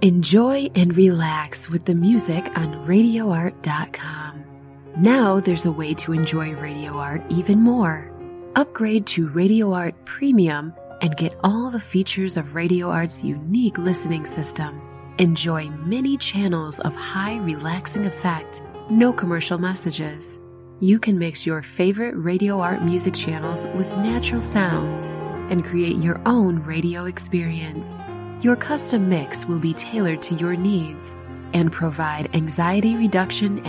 Enjoy and relax with the music on RadioArt.com. Now there's a way to enjoy Radio Art even more. Upgrade to Radio Art Premium and get all the features of Radio Art's unique listening system. Enjoy many channels of high relaxing effect, no commercial messages. You can mix your favorite Radio Art music channels with natural sounds and create your own radio experience. Your custom mix will be tailored to your needs and provide anxiety reduction